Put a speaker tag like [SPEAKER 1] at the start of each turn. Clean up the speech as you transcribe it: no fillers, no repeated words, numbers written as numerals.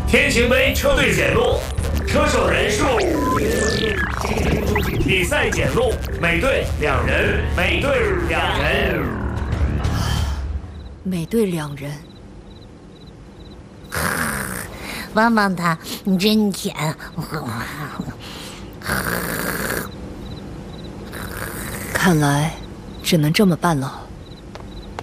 [SPEAKER 1] 天行杯车队检录，车手人数。比赛检录，每队2人，每队2人，
[SPEAKER 2] 每队2人。
[SPEAKER 3] 汪汪的真甜。
[SPEAKER 2] 看来只能这么办了。